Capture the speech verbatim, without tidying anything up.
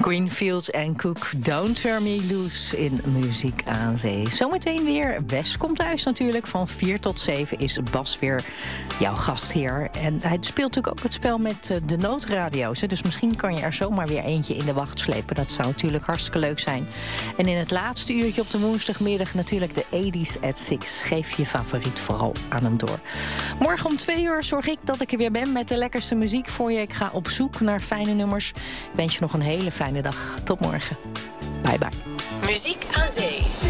Greenfield en Cook, Don't Turn Me Loose in Muziek aan Zee. Zometeen weer Wes komt thuis natuurlijk. Van vier tot zeven is Bas weer jouw gastheer. En hij speelt natuurlijk ook het spel met de noodradio's. Dus misschien kan je er zomaar weer eentje in de wacht slepen. Dat zou natuurlijk hartstikke leuk zijn. En in het laatste uurtje op de woensdagmiddag natuurlijk de eighties at six. Geef je favoriet vooral aan hem door. Morgen om twee uur zorg ik dat ik er weer ben met de lekkerste muziek voor je. Ik ga op zoek naar fijne nummers. Ik wens je nog een hele fijne dag. Tot morgen. Bye bye. Muziek aan Zee.